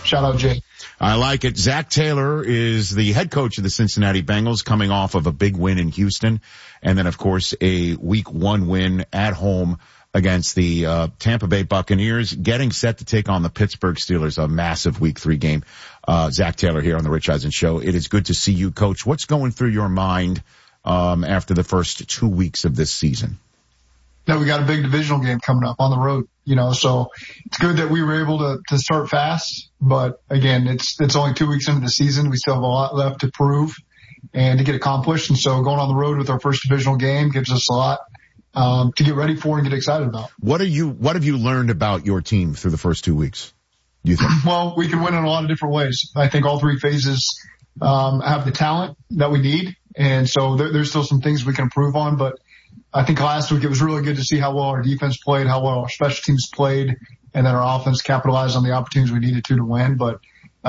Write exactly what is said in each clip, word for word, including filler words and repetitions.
shout out Jay. I like it. Zac Taylor is the head coach of the Cincinnati Bengals, coming off of a big win in Houston, and then of course a week one win at home against the uh, Tampa Bay Buccaneers, getting set to take on the Pittsburgh Steelers, a massive week three game. Uh, Zac Taylor here on the Rich Eisen Show. It is good to see you, Coach. What's going through your mind um, after the first two weeks of this season? That we got a big divisional game coming up on the road, you know, so it's good that we were able to, to start fast. But again, it's, it's only two weeks into the season. We still have a lot left to prove and to get accomplished. And so going on the road with our first divisional game gives us a lot, um, to get ready for and get excited about. What are you, what have you learned about your team through the first two weeks? Do you think? Well, we can win in a lot of different ways. I think all three phases, um, have the talent that we need. And so there, there's still some things we can improve on, but I think last week it was really good to see how well our defense played, how well our special teams played, and then our offense capitalized on the opportunities we needed to to win. But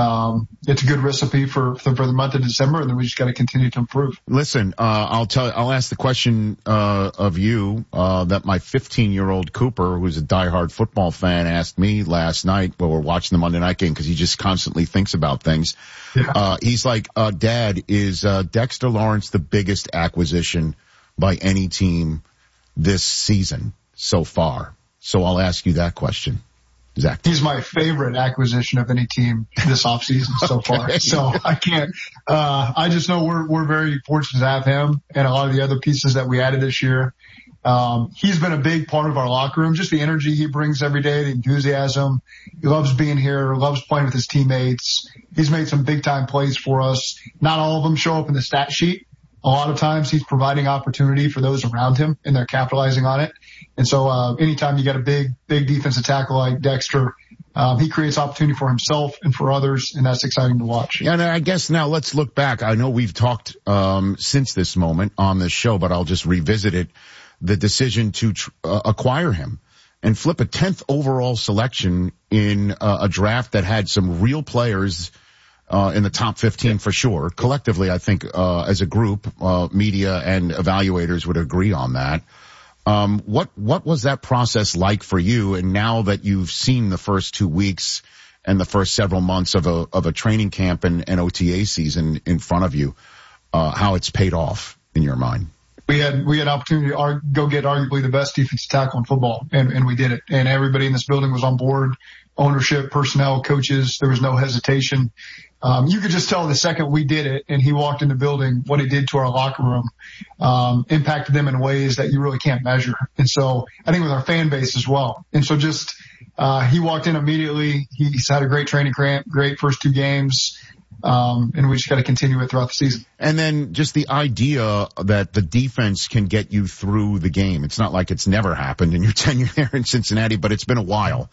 um it's a good recipe for for the month of December, and then we just got to continue to improve. Listen, uh I'll tell I'll ask the question uh of you uh that my fifteen-year-old Cooper, who's a diehard football fan, asked me last night while we're watching the Monday night game, because he just constantly thinks about things. Yeah. Uh he's like, uh Dad, is uh Dexter Lawrence the biggest acquisition by any team this season so far? So I'll ask you that question, Zac. He's my favorite acquisition of any team this offseason so far. Okay. So I can't, uh, I just know we're, we're very fortunate to have him and a lot of the other pieces that we added this year. Um, he's been a big part of our locker room, just the energy he brings every day, the enthusiasm. He loves being here, loves playing with his teammates. He's made some big time plays for us. Not all of them show up in the stat sheet. A lot of times he's providing opportunity for those around him, and they're capitalizing on it. And so, uh, anytime you get a big, big defensive tackle like Dexter, um, he creates opportunity for himself and for others, and that's exciting to watch. Yeah, and I guess now let's look back. I know we've talked, um, since this moment on this show, but I'll just revisit it. The decision to tr- uh, acquire him and flip a tenth overall selection in uh, a draft that had some real players Uh, in the top fifteen for sure. Collectively, I think, uh, as a group, uh, media and evaluators would agree on that. Um, what, what was that process like for you? And now that you've seen the first two weeks and the first several months of a, of a training camp and an O T A season in front of you, uh, how it's paid off in your mind? We had, we had opportunity to argue, go get arguably the best defensive tackle in football, and, and we did it. And everybody in this building was on board. Ownership, personnel, coaches, there was no hesitation. Um, you could just tell the second we did it and he walked in the building, what it did to our locker room, um, impacted them in ways that you really can't measure. And so I think with our fan base as well. And so just, uh, he walked in immediately. He's had a great training camp, great first two games. Um, and we just got to continue it throughout the season. And then just the idea that the defense can get you through the game. It's not like it's never happened in your tenure there in Cincinnati, but it's been a while.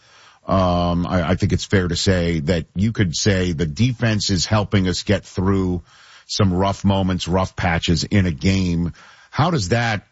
Um, I, I think it's fair to say that you could say the defense is helping us get through some rough moments, rough patches in a game. How does that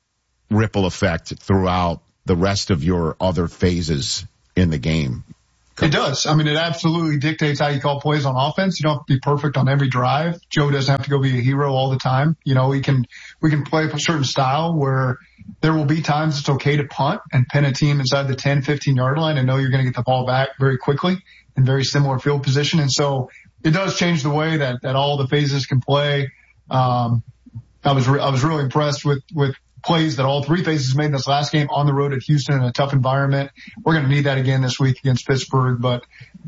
ripple effect throughout the rest of your other phases in the game? It does. I mean, it absolutely dictates how you call plays on offense. You don't have to be perfect on every drive. Joe doesn't have to go be a hero all the time. You know, we can, we can play a certain style where there will be times it's okay to punt and pin a team inside the ten, fifteen yard line and know you're going to get the ball back very quickly in very similar field position. And so it does change the way that, that all the phases can play. Um, I was, re- I was really impressed with, with, plays that all three phases made in this last game on the road at Houston in a tough environment. We're going to need that again this week against Pittsburgh, but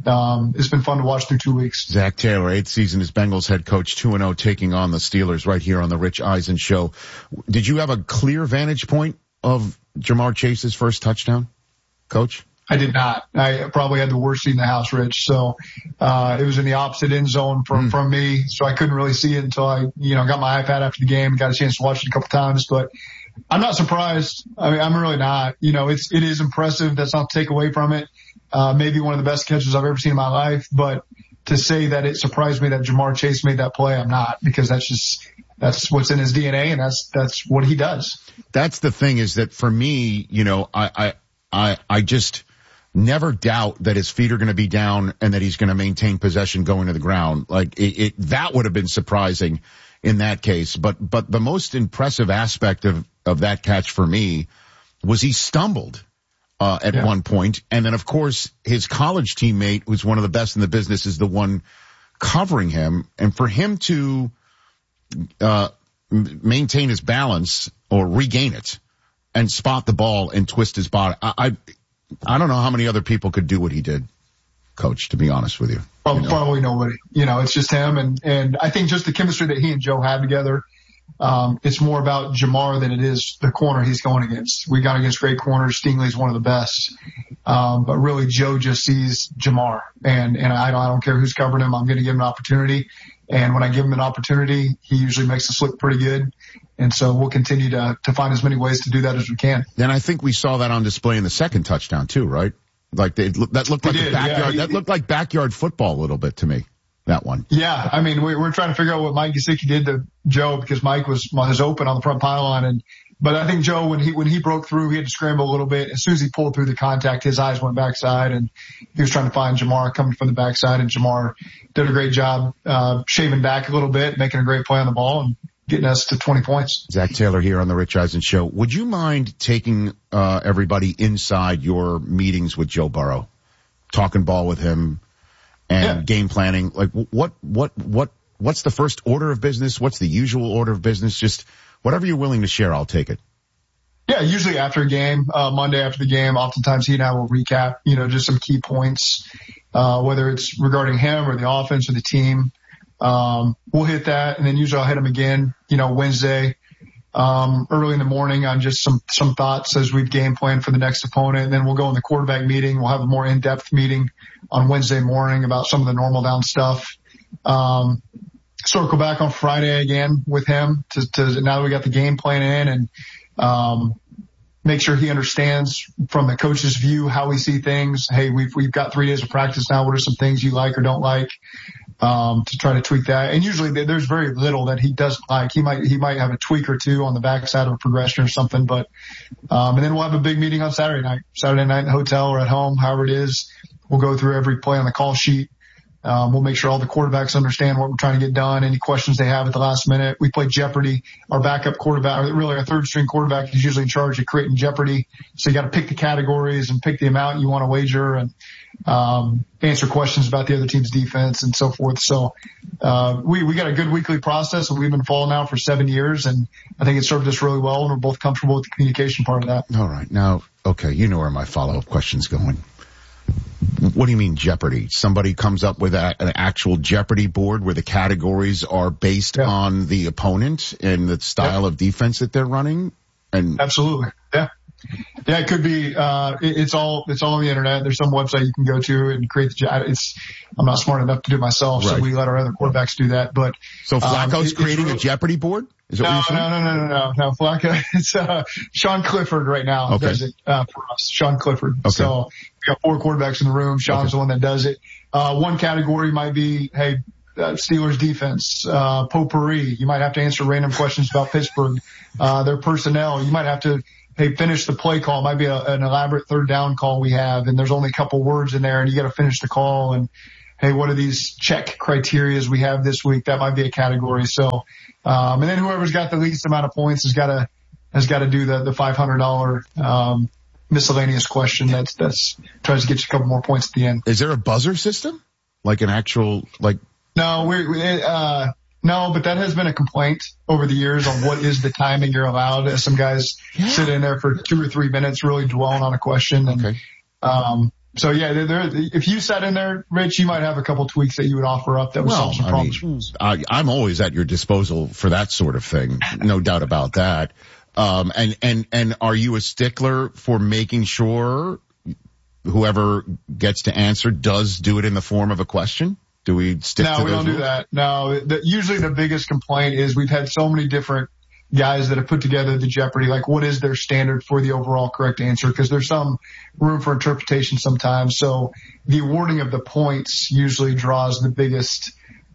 um it's been fun to watch through two weeks. Zac Taylor, eighth season as Bengals head coach, two and oh, taking on the Steelers right here on the Rich Eisen Show. Did you have a clear vantage point of Ja'Marr Chase's first touchdown, Coach? I did not. I probably had the worst seat in the house, Rich. So, uh, it was in the opposite end zone from, mm. from me. So I couldn't really see it until I, you know, got my iPad after the game, got a chance to watch it a couple times, but I'm not surprised. I mean, I'm really not. You know, it's, it is impressive. That's not to take away from it. Uh, maybe one of the best catches I've ever seen in my life, but to say that it surprised me that Ja'Marr Chase made that play, I'm not, because that's just, that's what's in his D N A, and that's, that's what he does. That's the thing, is that for me, you know, I, I, I, I just never doubt that his feet are going to be down and that he's going to maintain possession going to the ground. Like it, it, that would have been surprising in that case. But, but the most impressive aspect of, of that catch for me was he stumbled uh, at yeah. one point. And then, of course, his college teammate, who's one of the best in the business, is the one covering him. And for him to uh maintain his balance or regain it and spot the ball and twist his body, I I, I don't know how many other people could do what he did, Coach, to be honest with you. Well, you know? Probably nobody. You know, it's just him. And, and I think just the chemistry that he and Joe have together, um, it's more about Jamar than it is the corner he's going against. We got against great corners. Stingley's one of the best. Um, but really Joe just sees Jamar, and, and I don't, I don't care who's covering him. I'm going to give him an opportunity. And when I give him an opportunity, he usually makes us look pretty good. And so we'll continue to, to find as many ways to do that as we can. Then I think we saw that on display in the second touchdown too, right? Like they, that looked like a backyard, yeah. that looked like backyard football a little bit to me. That one. Yeah. I mean, we, we're trying to figure out what Mike Gesicki did to Joe because Mike was, was open on the front pylon. And, but I think Joe, when he, when he broke through, he had to scramble a little bit. As soon as he pulled through the contact, his eyes went backside and he was trying to find Jamar coming from the backside, and Jamar did a great job, uh, shaving back a little bit, making a great play on the ball and getting us to twenty points. Zach Taylor here on the Rich Eisen Show. Would you mind taking, uh, everybody inside your meetings with Joe Burrow, talking ball with him? And yeah. game planning, like what, what, what, what's the first order of business? What's the usual order of business? Just whatever you're willing to share, I'll take it. Yeah, usually after a game, uh, Monday after the game, oftentimes he and I will recap, you know, just some key points, uh, whether it's regarding him or the offense or the team. Um, we'll hit that, and then usually I'll hit him again, you know, Wednesday, um, early in the morning on just some, some thoughts as we've game planned for the next opponent. And then we'll go in the quarterback meeting. We'll have a more in-depth meeting on Wednesday morning about some of the normal down stuff. Um, circle back on Friday again with him to, to now that we got the game plan in, and, um, make sure he understands from the coach's view how we see things. Hey, we've, we've got three days of practice now. What are some things you like or don't like? Um, to try to tweak that. And usually there's very little that he doesn't like. He might, he might have a tweak or two on the backside of a progression or something, but, um, and then we'll have a big meeting on Saturday night, Saturday night in the hotel or at home, however it is. We'll go through every play on the call sheet. Um, we'll make sure all the quarterbacks understand what we're trying to get done, any questions they have at the last minute. We play Jeopardy. Our backup quarterback, or really our third string quarterback, is usually in charge of creating Jeopardy. So you got to pick the categories and pick the amount you want to wager, and um, answer questions about the other team's defense and so forth. So uh, we, we got a good weekly process that we've been following now for seven years, and I think it served us really well, and we're both comfortable with the communication part of that. All right. Now, okay, you know where my follow-up question's going. What do you mean Jeopardy? Somebody comes up with a, an actual Jeopardy board where the categories are based yeah. on the opponent and the style yeah. of defense that they're running? And absolutely. Yeah. Yeah, it could be, uh, it, it's all, it's all on the internet. There's some website you can go to and create the, it's, I'm not smart enough to do it myself, right. so we let our other quarterbacks do that. But, so Flacco's um, it, creating really, a Jeopardy board? Is that no, what you're saying? no, no, no, no, no, no. Flacco, it's, uh, Sean Clifford right now okay. does it, uh, for us. Sean Clifford. Okay. So we got four quarterbacks in the room. Sean's okay. the one that does it. Uh, one category might be, hey, uh, Steelers defense, uh, potpourri. You might have to answer random questions about Pittsburgh, uh, their personnel. You might have to, hey, finish the play call. It might be a, an elaborate third down call we have, and there's only a couple words in there, and you got to finish the call. And hey, what are these check criterias we have this week? That might be a category. So, um, and then whoever's got the least amount of points has got to has got to do the the five hundred dollars um, miscellaneous question. That's that's tries to get you a couple more points at the end. Is there a buzzer system, like an actual like? No, we uh. No, but that has been a complaint over the years on what is the timing you're allowed. As some guys yeah. sit in there for two or three minutes really dwelling on a question. And, okay. um, so yeah, there, there, if you sat in there, Rich, you might have a couple tweaks that you would offer up that would well, solve some I problems. Mean, I, I'm always at your disposal for that sort of thing. No doubt about that. Um, and, and, and are you a stickler for making sure whoever gets to answer does do it in the form of a question? Do we stick no, to we those don't rules? do that. No, the, usually the biggest complaint is we've had so many different guys that have put together the Jeopardy. Like, what is their standard for the overall correct answer? Because there's some room for interpretation sometimes. So the awarding of the points usually draws the biggest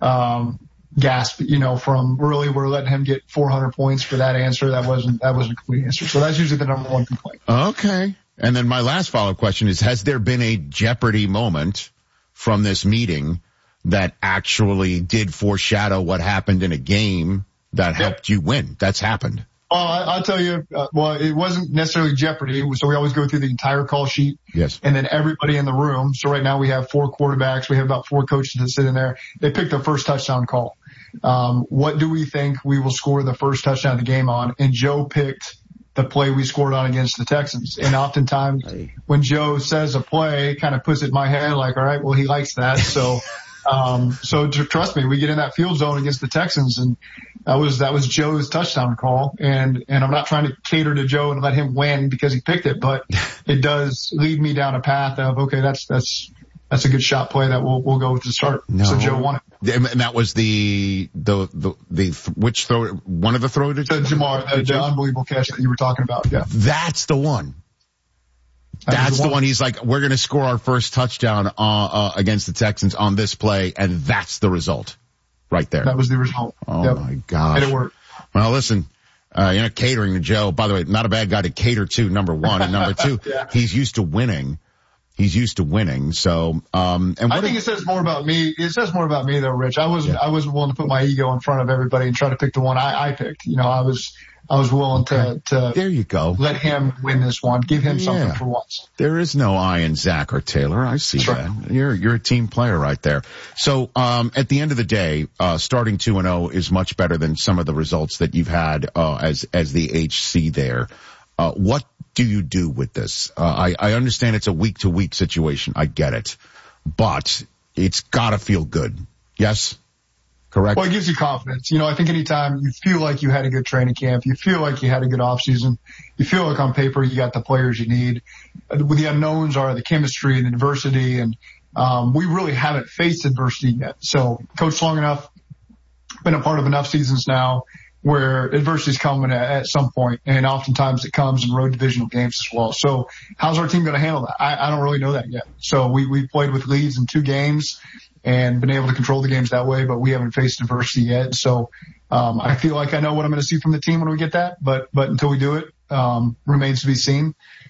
um gasp. You know, from really we're letting him get four hundred points for that answer. That wasn't that wasn't a complete answer. So that's usually the number one complaint. Okay. And then my last follow-up question is: has there been a Jeopardy moment from this meeting that actually did foreshadow what happened in a game that helped yep. you win? That's happened. Oh, I, I'll tell you, uh, well, it wasn't necessarily Jeopardy. So we always go through the entire call sheet. Yes. And then everybody in the room. So right now we have four quarterbacks. We have about four coaches that sit in there. They pick their first touchdown call. Um, what do we think we will score the first touchdown of the game on? And Joe picked the play we scored on against the Texans. And oftentimes when Joe says a play, it kind of puts it in my head like, all right, well, he likes that. So, um, so to, trust me, we get in that field zone against the Texans, and that was, that was Joe's touchdown call. And, and I'm not trying to cater to Joe and let him win because he picked it, but it does lead me down a path of, okay, that's, that's, that's a good shot play that we'll, we'll go with the start. No. So Joe won it. And that was the, the, the, the, which throw, one of the throw to the Jamar, the, the unbelievable catch that you were talking about. Yeah. That's the one. That's the one. the one he's like, we're going to score our first touchdown, uh, uh, against the Texans on this play. And that's the result right there. That was the result. Oh yep. my gosh. And it worked. Well, listen, uh, you're not catering to Joe. By the way, not a bad guy to cater to, number one. And number two, yeah. he's used to winning. He's used to winning. So, um, and what I think if, it says more about me. It says more about me though, Rich. I wasn't, yeah. I wasn't willing to put my ego in front of everybody and try to pick the one I, I picked. You know, I was, I was willing to, to there you go. Let him win this one. Give him yeah. something for once. There is no I in Zach or Taylor. I see That's that. Right. You're, you're a team player right there. So, um, at the end of the day, uh, starting two and oh is much better than some of the results that you've had, uh, as, as the H C there. Uh, what do you do with this? Uh, I, I understand it's a week to week situation. I get it, but it's gotta feel good. Yes? Correct? Well, it gives you confidence. You know, I think anytime you feel like you had a good training camp, you feel like you had a good off season, you feel like on paper you got the players you need. The unknowns are the chemistry and the diversity, and, um, we really haven't faced adversity yet. So coached long enough, been a part of enough seasons now where adversity's coming at, at some point, and oftentimes it comes in road divisional games as well. So how's our team going to handle that? I, I don't really know that yet. So we, we played with leads in two games and been able to control the games that way, but we haven't faced adversity yet. So, um, I feel like I know what I'm going to see from the team when we get that, but, but until we do it, um, remains to be seen.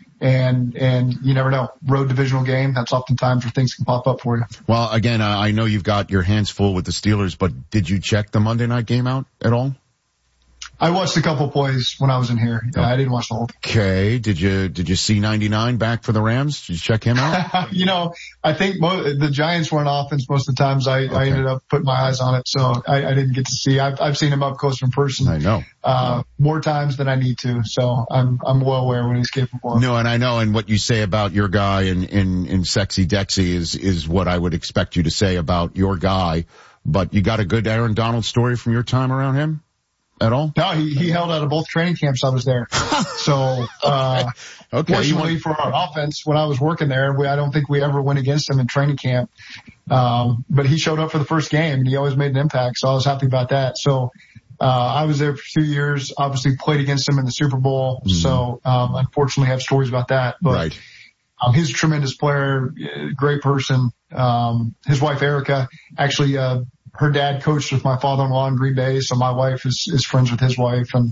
And, and you never know. Road divisional game, that's oftentimes where things can pop up for you. Well, again, uh, I know you've got your hands full with the Steelers, but did you check the Monday night game out at all? I watched a couple plays when I was in here. Yeah, I didn't watch the whole thing. Okay. Did you, did you see ninety-nine back for the Rams? Did you check him out? You know, I think mo- the Giants were on offense most of the times. I, okay. I ended up putting my eyes on it. So I, I didn't get to see. I've, I've seen him up close in person. I know. Uh, more times than I need to. So I'm, I'm well aware what he's capable of. No, and I know, and what you say about your guy in, in, in Sexy Dexy is, is what I would expect you to say about your guy. But you got a good Aaron Donald story from your time around him? At all? No, he, he held out of both training camps I was there. So, uh, okay. Fortunately want... for our offense, when I was working there, we, I don't think we ever went against him in training camp. Um, but he showed up for the first game and he always made an impact. So I was happy about that. So, uh, I was there for two years, obviously played against him in the Super Bowl. Mm. So, um, unfortunately have stories about that, but, right. um, he's a tremendous player, great person. Um, his wife, Erica, actually, uh, her dad coached with my father-in-law in Green Bay, so my wife is, is friends with his wife, and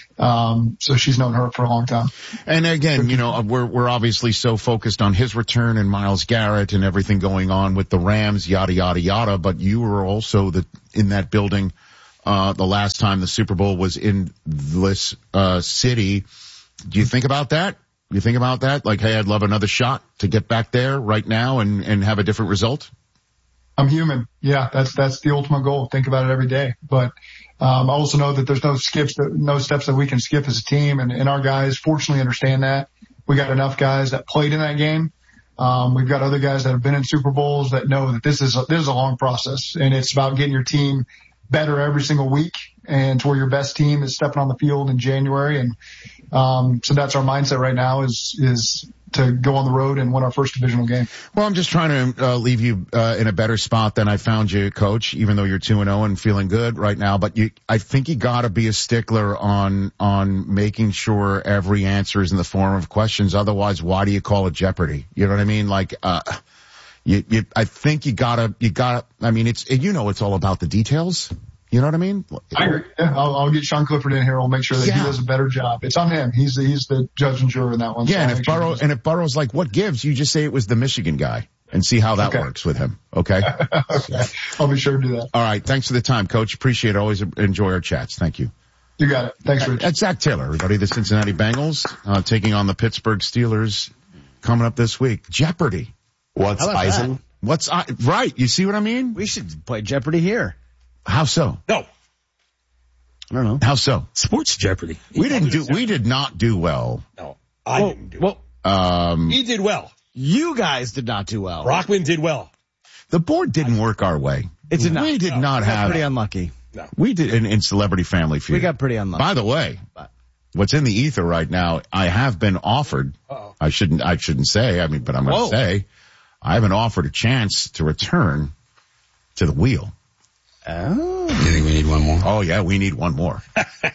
um so she's known her for a long time. And again, you know, we're we're obviously so focused on his return and Myles Garrett and everything going on with the Rams, yada yada yada. But you were also the in that building uh the last time the Super Bowl was in this uh city. Do you think about that? You think about that? Like, hey, I'd love another shot to get back there right now and and have a different result. I'm human. Yeah, that's, that's the ultimate goal. Think about it every day. But, um, I also know that there's no skips, that, no steps that we can skip as a team. And, and our guys fortunately understand that. We got enough guys that played in that game. Um, we've got other guys that have been in Super Bowls that know that this is a, this is a long process, and it's about getting your team better every single week, and to where your best team is stepping on the field in January. And, um, so that's our mindset right now is, is, to go on the road and win our first divisional game. Well, I'm just trying to uh, leave you uh, in a better spot than I found you, Coach, even though you're two and oh and feeling good right now. But you, I think you got to be a stickler on on making sure every answer is in the form of questions. Otherwise, why do you call it Jeopardy? You know what I mean? Like, uh, you, you, I think you gotta, you gotta, I mean, it's, you know, it's all about the details. You know what I mean? I agree. Yeah, I'll, I'll get Sean Clifford in here. We'll make sure that yeah. he does a better job. It's on him. He's the, he's the judge and juror in that one. Yeah, so and if Burrow, and if Burrow's like, what gives? You just say it was the Michigan guy and see how that okay. works with him. Okay? Okay. I'll be sure to do that. All right. Thanks for the time, Coach. Appreciate it. Always enjoy our chats. Thank you. You got it. Thanks, Rich. That's Zach Taylor, everybody. The Cincinnati Bengals uh, taking on the Pittsburgh Steelers coming up this week. Jeopardy. What's Eisen? What's I, right? You see what I mean? We should play Jeopardy here. How so? No. I don't know. How so? Sports Jeopardy. We didn't do. We did not do well. No, I well, didn't do well. Um, He did well. You guys did not do well. Rockman did well. the board didn't work our way. It did not. We did no, not we got have. pretty unlucky. No. We did in, in Celebrity Family Feud. We got pretty unlucky. By the way, what's in the ether right now? I have been offered. Uh-oh. I shouldn't. I shouldn't say. I mean, but I'm going to say, I have been offered a chance to return to the wheel. Oh. You think we need one more? Oh yeah, we need one more.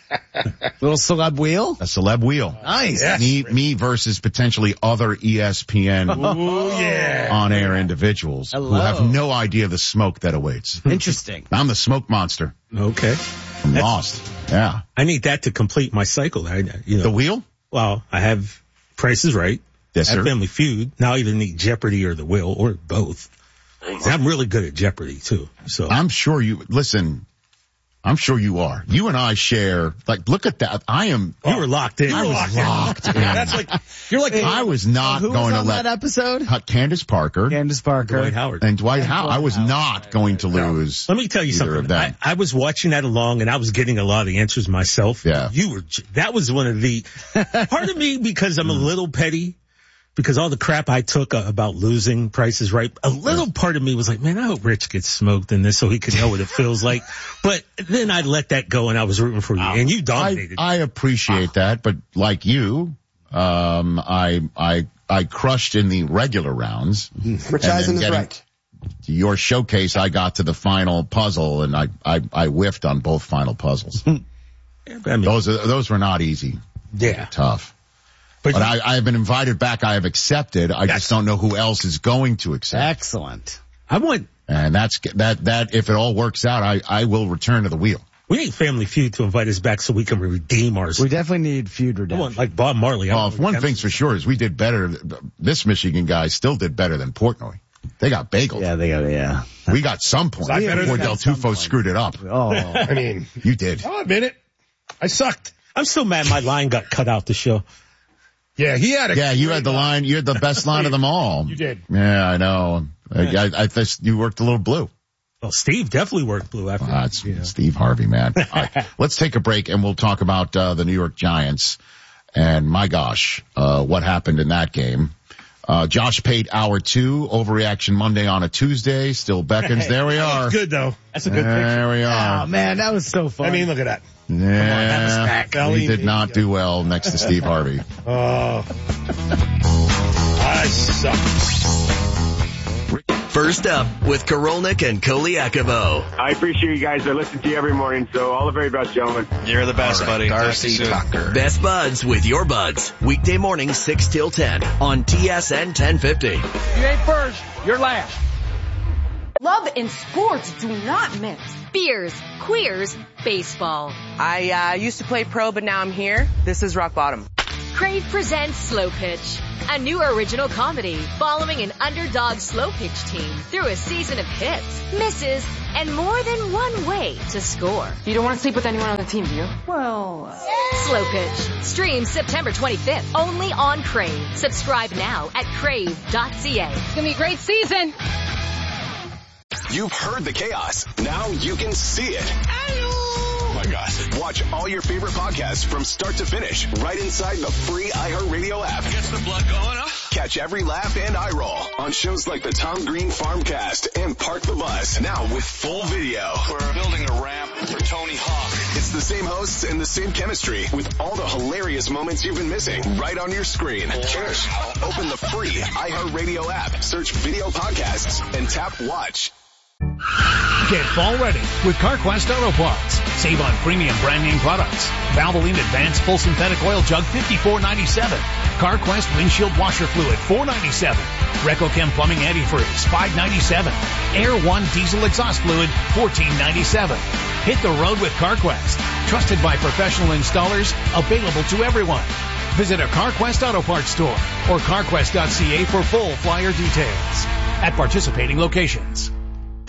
Little celeb wheel? A celeb wheel. Nice. Yes. Me, me versus potentially other E S P N Ooh, yeah. on-air individuals Hello. who have no idea the smoke that awaits. Interesting. I'm the smoke monster Okay. from That's- Lost. Yeah. I need that to complete my cycle. I, you know, The wheel? well, I have Price is Right. Yes, I have sir. Family Feud. Now I either need Jeopardy or The Wheel or both. See, I'm really good at Jeopardy too. So I'm sure you, listen, I'm sure you are. You and I share, like, look at that. I am, you were locked in. I was locked in. That's like, you're like I was not Who going was to on let that episode? uh, Candace Parker Candace Parker. Dwight Howard. and Dwight Howard. I was not going to lose. Let me tell you either of something. I, them. I was watching that along and I was getting a lot of the answers myself. Yeah. You were, j- that was one of the, part of me, because I'm a little petty, because all the crap I took uh, about losing Price is Right, a little part of me was like, man, I hope Rich gets smoked in this so he can know what it feels like. But then I let that go and I was rooting for you and you I, dominated. I appreciate that, but like you, um, I, I, I crushed in the regular rounds. Rich Eisen is getting right. to your showcase, I got to the final puzzle and I, I, I whiffed on both final puzzles. I mean, Those are, those were not easy. yeah. Tough. But, But I, I have been invited back. I have accepted. I just don't know who else is going to accept. Excellent. I want, And that's, that, that, if it all works out, I, I will return to the wheel. we need Family Feud to invite us back so we can redeem ours. We definitely need feud I redemption. want, like Bob Marley. I Well, want if one redemption. thing's for sure is we did better. This Michigan guy still did better than Portnoy. They got bageled. Yeah, they got it, yeah. We got some point I better before than Del some Tufo point. screwed it up. Oh. I mean, You did. I'll admit it. I sucked. I'm still mad my line got cut out the show. Yeah, he had a Yeah, you had the line. You had the best line of them all. You did. Yeah, I know. I, I, I thought you worked a little blue. Well, Steve definitely worked blue after. Uh, it's Steve Harvey, man. All right, let's take a break and we'll talk about uh, the New York Giants. And my gosh, uh, what happened in that game? Uh, Josh Pate, hour two, Overreaction Monday on a Tuesday, still beckons. There we are. Good though. That's a good There picture. we are. Oh, man, that was so fun. I mean, look at that. Yeah, Belly he did knee. not do well next to Steve Harvey. Oh, I suck. First up with Korolnik and Koliakovo. I appreciate you guys. I listen to you every morning, so all the very best, gentlemen. You're the best, buddy. Darcy Tucker. Best Buds with your buds. Weekday mornings six till ten on T S N ten fifty. You ain't first, you're last. Love and sports do not mix. Beers, queers, baseball. I uh, used to play pro, but now I'm here. This is rock bottom. Crave presents Slow Pitch, a new original comedy following an underdog slow pitch team through a season of hits, misses, and more than one way to score. You don't want to sleep with anyone on the team, do you? Well, Slow Pitch streams September twenty-fifth only on Crave. Subscribe now at crave dot c a. It's gonna be a great season. You've heard the chaos. Now you can see it. Oh my gosh. Watch all your favorite podcasts from start to finish right inside the free iHeartRadio app. Gets the blood going, huh? Catch every laugh and eye roll on shows like the Tom Green Farmcast and Park the Bus. Now with full video. We're building a ramp for Tony Hawk. It's the same hosts and the same chemistry with all the hilarious moments you've been missing right on your screen. Cheers. Open the free iHeartRadio app, search video podcasts, and tap watch. Get fall ready with CarQuest Auto Parts. Save on premium brand name products. Valvoline Advanced Full Synthetic Oil Jug fifty-four ninety-seven. CarQuest Windshield Washer Fluid four ninety-seven. RecoChem Plumbing Antifreeze five ninety-seven. Air One Diesel Exhaust Fluid fourteen ninety-seven. Hit the road with CarQuest. Trusted by professional installers, available to everyone. Visit a CarQuest Auto Parts store or carquest dot c a for full flyer details. At participating locations.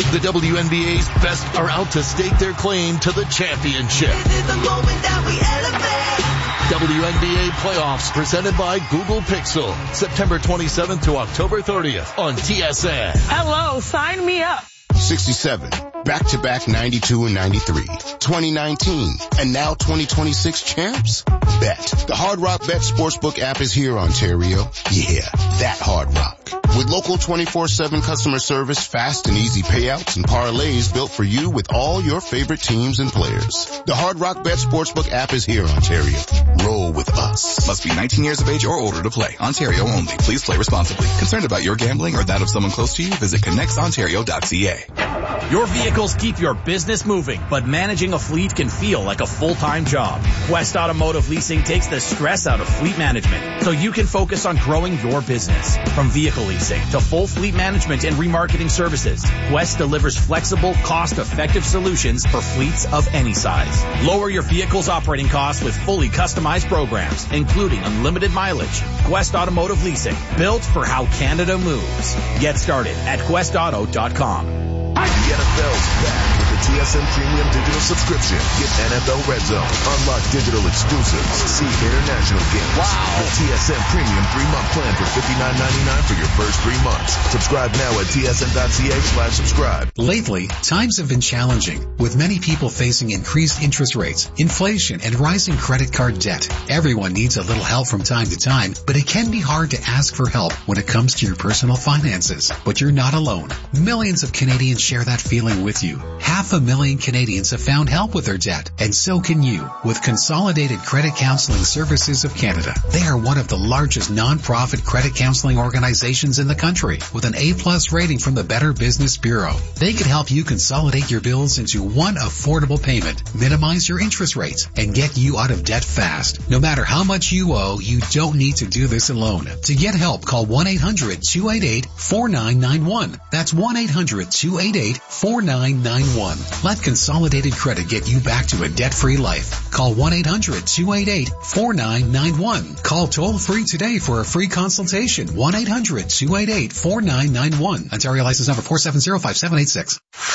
The W N B A's best are out to stake their claim to the championship. This is the moment that we elevate. W N B A playoffs presented by Google Pixel. September twenty-seventh to October thirtieth on T S N. Hello, sign me up. sixty-seven, back-to-back ninety-two and ninety-three, twenty nineteen, and now twenty twenty-six champs? Bet. The Hard Rock Bet Sportsbook app is here, Ontario. Yeah, that Hard Rock. With local twenty-four seven customer service, fast and easy payouts, and parlays built for you with all your favorite teams and players. The Hard Rock Bet Sportsbook app is here, Ontario. Roll with us. Must be nineteen years of age or older to play. Ontario only. Please play responsibly. Concerned about your gambling or that of someone close to you? Visit connects ontario dot c a. Your vehicles keep your business moving, but managing a fleet can feel like a full-time job. Quest Automotive Leasing takes the stress out of fleet management so you can focus on growing your business. From vehicle leasing to full fleet management and remarketing services, Quest delivers flexible, cost-effective solutions for fleets of any size. Lower your vehicle's operating costs with fully customized programs, including unlimited mileage. Quest Automotive Leasing, built for how Canada moves. Get started at quest auto dot com. The N F L's back with the T S N Premium Digital Subscription. Get N F L Red Zone, unlock digital exclusives, see international games. Wow. The T S N Premium three-month plan for fifty-nine ninety-nine for your first three months. Subscribe now at T S N dot C A slash subscribe. Lately, times have been challenging, with many people facing increased interest rates, inflation, and rising credit card debt. Everyone needs a little help from time to time, but it can be hard to ask for help when it comes to your personal finances. But you're not alone. Millions of Canadians share that feeling with you. Half a million Canadians have found help with their debt, and so can you with Consolidated Credit Counseling Services of Canada. They are one of the largest non-profit credit counseling organizations in the country with an A-plus rating from the Better Business Bureau. They can help you consolidate your bills into one affordable payment, minimize your interest rates, and get you out of debt fast. No matter how much you owe, you don't need to do this alone. To get help, call one eight hundred two eight eight four nine nine one. That's one eight hundred two eight eight four nine nine one. Let Consolidated Credit get you back to a debt-free life. Call one eight hundred two eight eight four nine nine one. Call toll-free today for a free consultation. one eight hundred two eight eight four nine nine one. Ontario license number four seven zero five seven eight six.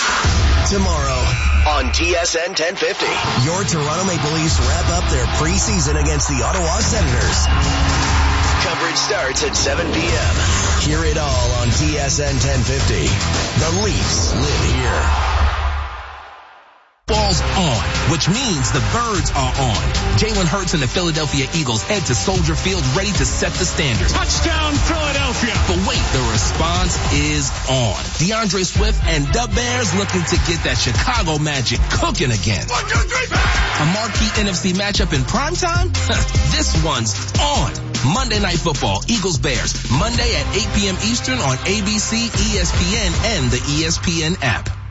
Tomorrow on T S N ten fifty, your Toronto Maple Leafs wrap up their preseason against the Ottawa Senators. Coverage starts at seven p.m. Hear it all on T S N ten fifty. The Leafs live here. Ball's on, which means the birds are on. Jalen Hurts and the Philadelphia Eagles head to Soldier Field ready to set the standard. Touchdown, Philadelphia! But wait, the response is on. DeAndre Swift and the Bears looking to get that Chicago magic cooking again. One, two, three, bang! A marquee N F C matchup in primetime? This one's on. Monday Night Football, Eagles-Bears, Monday at eight p.m. Eastern on A B C, E S P N, and the E S P N app.